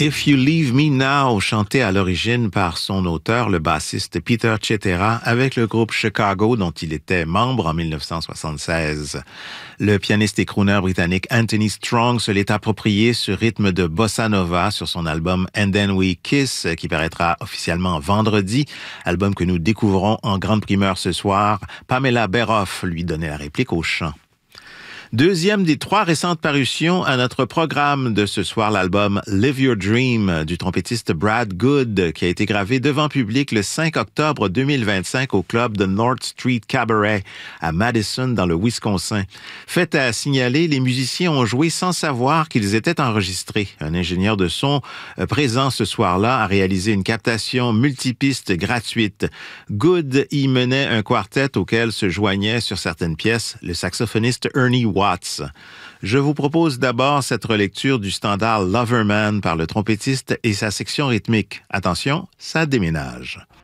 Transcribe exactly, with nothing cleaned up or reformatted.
If You Leave Me Now, chanté à l'origine par son auteur, le bassiste Peter Cetera, avec le groupe Chicago dont il était membre en dix-neuf cent soixante-seize. Le pianiste et crooner britannique Anthony Strong se l'est approprié sur rythme de bossa nova sur son album And Then We Kiss, qui paraîtra officiellement vendredi, album que nous découvrons en grande primeur ce soir. Pamela Beroff lui donnait la réplique au chant. Deuxième des trois récentes parutions à notre programme de ce soir, l'album Live Your Dream du trompettiste Brad Good, qui a été gravé devant public le cinq octobre deux mille vingt-cinq au club de North Street Cabaret à Madison, dans le Wisconsin. Fait à signaler, les musiciens ont joué sans savoir qu'ils étaient enregistrés. Un ingénieur de son présent ce soir-là a réalisé une captation multipiste gratuite. Good y menait un quartet auquel se joignait sur certaines pièces le saxophoniste Ernie Watts. Je vous propose d'abord cette relecture du standard Loverman par le trompettiste et sa section rythmique. Attention, ça déménage.